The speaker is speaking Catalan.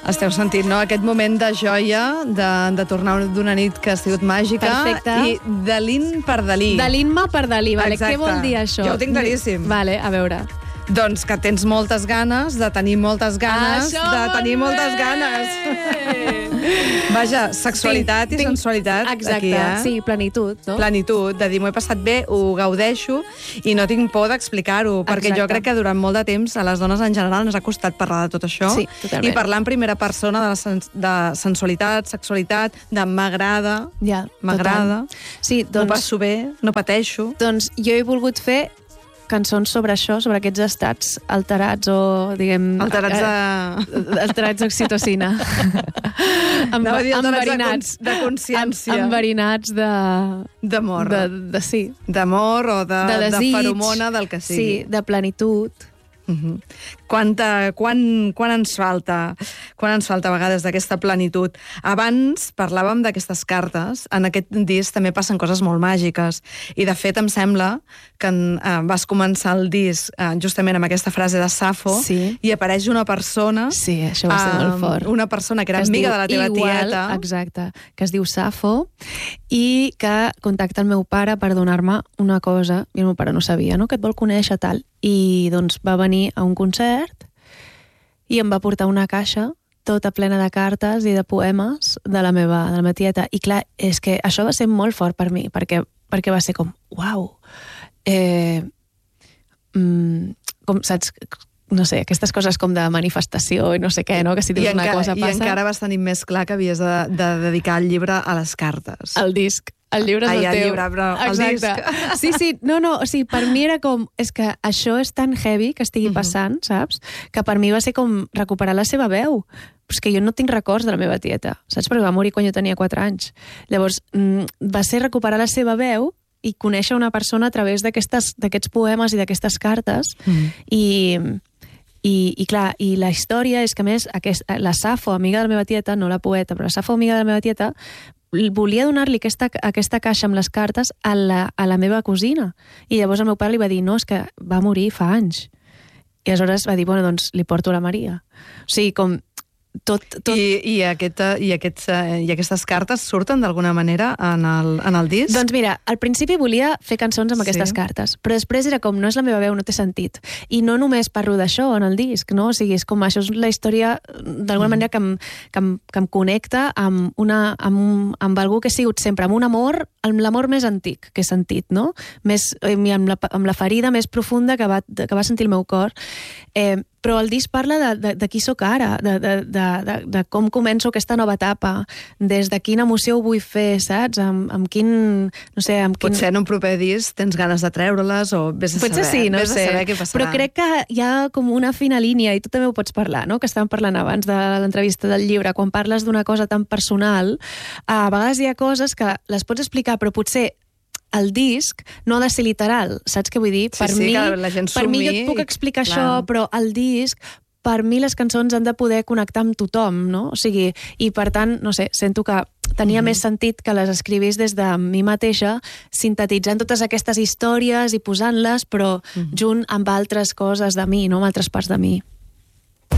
Esteu sentint, no? Aquest moment de joia, de tornar d'una nit que ha sigut màgica. Perfecte. I Dalín per Dalí. Dalín-me per Dalí, vale. Exacte. Què vol dir això? Jo ho tinc claríssim. Vale, a veure. Doncs que tens moltes ganes de tenir moltes ganes de tenir moltes ganes. Vaja, sexualitat i sensualitat. Exacte, aquí, sí, plenitud, no? Plenitud, de dir m'ho he passat bé, ho gaudeixo i no tinc por d'explicar-ho, perquè jo crec que durant molt de temps a les dones en general ens ha costat parlar de tot això. Sí, totalment. I parlar en primera persona de sensualitat, sexualitat, de m'agrada, Ja, m'agrada, sí, ho passo bé, no pateixo. Doncs jo he volgut fer cançons sobre això, sobre aquests estats alterats o, diguem... Alterats d'oxitocina. Anava a dir alterats de consciència. Enverinats d'amor. Sí. D'amor o de desig, feromona, del que sigui. Sí, de plenitud. Quan ens falta a vegades d'aquesta plenitud. Abans parlàvem d'aquestes cartes. En aquest disc també passen coses molt màgiques. I, de fet, em sembla que vas començar el disc justament amb aquesta frase de Safo, sí. I apareix una persona... Sí, això va ser molt fort. Una persona que era amiga de la teva tieta. Exacte, que es diu Safo, i que contacta el meu pare per donar-me una cosa, i el meu pare no sabia, no?, que et vol conèixer, tal. I doncs va venir a un concert i em va portar una caixa tota plena de cartes i de poemes de la meva tieta. I clar, és que això va ser molt fort per mi, perquè va ser com, uau, com, saps, no sé, aquestes coses com de manifestació i no sé què, no? Que si dius una cosa passa... I encara vas tenir més clar que havies de dedicar el llibre a les cartes. El disc. El llibre és el teu. El llibre, però el disc. Sí, no, o sigui, per mi era com... És que això és tan heavy que estigui passant, saps? Que per mi va ser com recuperar la seva veu. Però és que jo no tinc records de la meva tieta, saps? Perquè va morir quan jo tenia 4 anys. Llavors, va ser recuperar la seva veu i conèixer una persona a través d'aquests poemes i d'aquestes cartes. I clar, i la història és que, a més, la Safo, amiga de la meva tieta, no la poeta, però la Safo, amiga de la meva tieta, volia donar-li aquesta caixa amb les cartes a la meva cosina. I llavors el meu pare li va dir, no, és que va morir fa anys. I aleshores va dir, bueno, doncs li porto la Maria. O sigui, com... I aquestes cartes surten d'alguna manera en el disc? Doncs mira, al principi volia fer cançons amb aquestes cartes, però després era com, no és la meva veu, no té sentit. I no només parlo d'això en el disc, no? O sigui, és com, això és la història d'alguna manera que em connecta amb algú que he sigut sempre, amb un amor, amb l'amor més antic que he sentit, no? Amb la ferida més profunda que va sentir el meu cor. Però el disc parla de qui sóc ara, de com començo aquesta nova etapa, des de quina emoció ho vull fer, saps? Amb quin... No sé, Potser en un proper disc tens ganes de treure-les o vés a saber. Potser sí, no sé. Vés a saber què passarà. Però crec que hi ha com una fina línia, i tu també ho pots parlar, no? Que estàvem parlant abans de l'entrevista del llibre. Quan parles d'una cosa tan personal, a vegades hi ha coses que les pots explicar, però potser el disc no ha de ser literal, saps què vull dir? Per mi jo et puc explicar això, però el disc, per mi les cançons han de poder connectar amb tothom, no? O sigui, i per tant, no sé, sento que tenia més sentit que les escrivís des de mi mateixa, sintetitzant totes aquestes històries i posant-les, però junt amb altres coses de mi, no? Amb altres parts de mi.